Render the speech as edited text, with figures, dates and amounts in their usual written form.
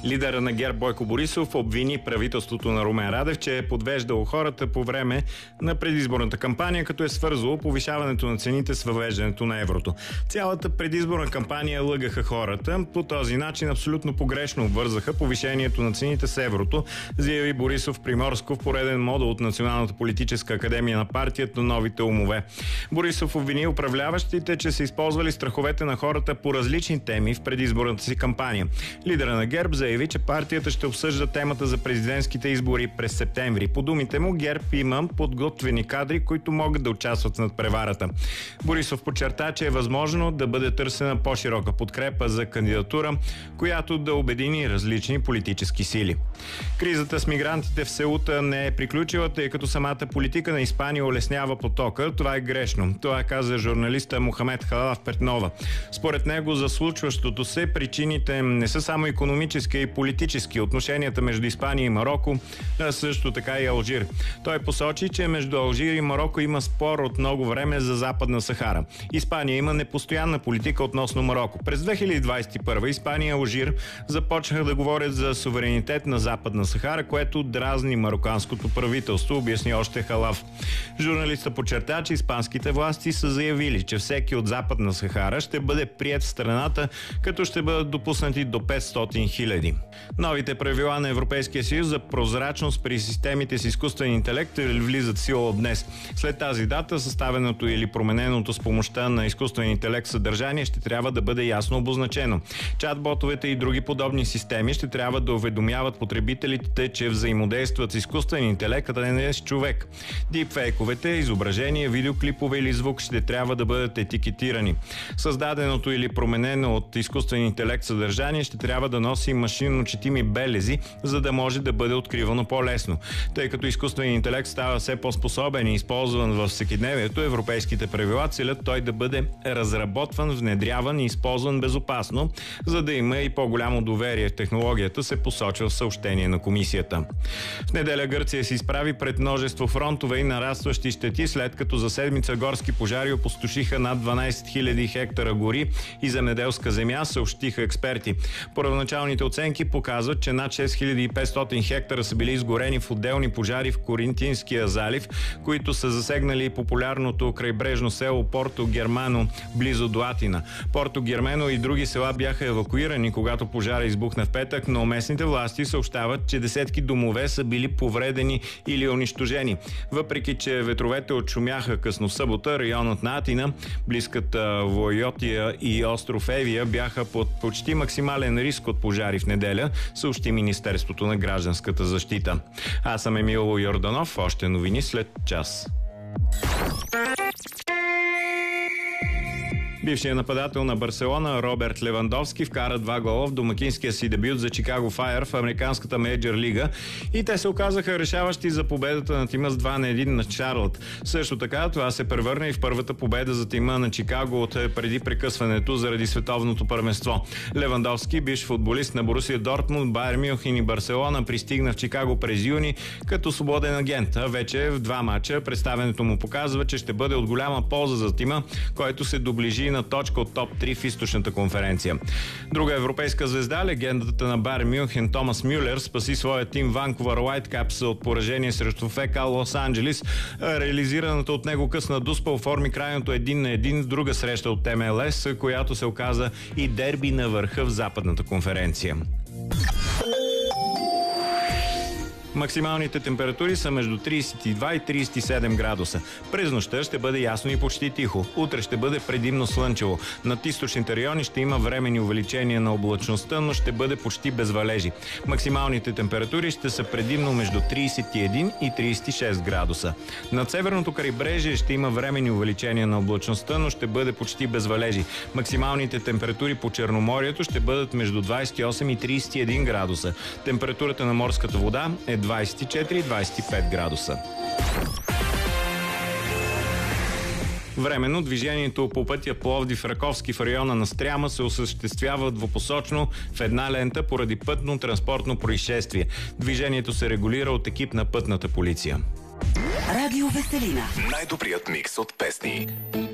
Лидера на ГЕРБ Бойко Борисов обвини правителството на Румен Радев, че е подвеждало хората по време на предизборната кампания, като е свързало повишаването на цените с въвеждането на еврото. Цялата предизборна кампания лъгаха хората. По този начин абсолютно погрешно обвързаха повишението на цените с еврото, заяви Борисов Приморско в пореден модул от Националната политическа академия на партията Новите умове. Борисов обвини управляващите, че са използвали страховете на хората по различни теми в предизборната си кампания. Лидера на ГЕРБ заяви, че партията ще обсъжда темата за президентските избори през септември. По думите му, ГЕРБ има подготвени кадри, които могат да участват в надпреварата. Борисов подчерта, че е възможно да бъде търсена по-широка подкрепа за кандидатура, която да обедини различни политически сили. Кризата с мигрантите в Сеута не е приключила, тъй като самата политика на Испания улеснява потока. Това е грешно. Това каза журналиста Мохамед Халав Петнова. Според него за случващото се причините не са само икономически и политически. Отношенията между Испания и Мароко, а също така и Алжир. Той посочи, че между Алжир и Мароко има спор от много време за Западна Сахара. Испания има непостоянна политика относно Мароко. През 2021 Испания и Алжир започнаха да говорят за суверенитет на Западна Сахара, което дразни мароканското правителство, обясни още Халав. Журналиста подчерта, че испанските власти са заявили, че всеки от Западна Сахара ще бъде приет в страната, като ще бъдат допуснати до 500 хиляди. Новите правила на Европейския съюз за прозрачност при системите с изкуствен интелект влизат в сила от днес. След тази дата съставеното или промененото с помощта на изкуствен интелект съдържание ще трябва да бъде ясно обозначено. Чат-ботовете и други подобни системи ще трябва да уведомяват потребителите, че взаимодействат с изкуствен интелект, а не с човек. Дипфейковете, изображения, видеоклипове или звук ще трябва да бъдат етикетирани. Създаденото или променено от изкуствен интелект съдържание ще трябва да носи машинно четими белези, за да може да бъде откривано по-лесно. Тъй като изкуственият интелект става все по-способен и използван във всекидневието, европейските правила целят той да бъде разработван, внедряван и използван безопасно, за да има и по-голямо доверие в технологията, се посочва в съобщение на комисията. В неделя Гърция се изправи пред множество фронтове и нарастващи щети, след като за седмица горски пожари опустошиха над 12 000 хектара гори и земеделска земя, съобщиха експерти. Първоначалните оценки показват, че над 6500 хектара са били изгорени в отделни пожари в Коринтинския залив, които са засегнали популярното крайбрежно село Порто Германо, близо до Атина. Порто Германо и други села бяха евакуирани, когато пожара избухна в петък, но местните власти съобщават, че десетки домове са били повредени или унищожени. Въпреки че ветровете отшумяха късно в събота, районът на Атина, близката Войотия и остров Евия бяха под почти максимален риск от пожари в неделя, съобщи Министерството на гражданската защита. Аз съм Емил Йорданов, още новини след час. Бившият нападател на Барселона Роберт Левандовски вкара 2 гола в домакинския си дебют за Чикаго Файър в американската мейджор лига и те се оказаха решаващи за победата на тима с 2-1 на Шарлот. Също така това се превърна и в първата победа за тима на Чикаго от преди прекъсването заради световното първенство. Левандовски, бивш футболист на Борусия Дортмунд, Байер Мюнхен и Барселона, пристигна в Чикаго през юни като свободен агент. А вече в 2 мача представенето му показва, че ще бъде от голяма полза за тима, който се доближи на точка от топ 3 в източната конференция. Друга европейска звезда, легендата на Байер Мюнхен Томас Мюлер, спаси своя тим Ванкувър Уайткапс от поражение срещу ФК Лос Анджелис. Реализираната от него късна дуспа оформи крайното 1-1 в друга среща от МЛС, която се оказа и дерби на върха в западната конференция. Максималните температури са между 32 и 37 градуса. През нощта ще бъде ясно и почти тихо. Утре ще бъде предимно слънчево. Над източните райони ще има временни увеличения на облачността, но ще бъде почти без валежи. Максималните температури ще са предимно между 31 и 36 градуса. Над северното крайбрежие ще има временни увеличения на облачността, но ще бъде почти без валежи. Максималните температури по Черноморието ще бъдат между 28 и 31 градуса. Температурата на морската вода е 24-25 градуса. Временно движението по пътя Пловдив-Раковски в района на Стряма се осъществява двупосочно в една лента поради пътно-транспортно происшествие. Движението се регулира от екип на пътната полиция. Радио Веселина. Най-добрият микс от песни.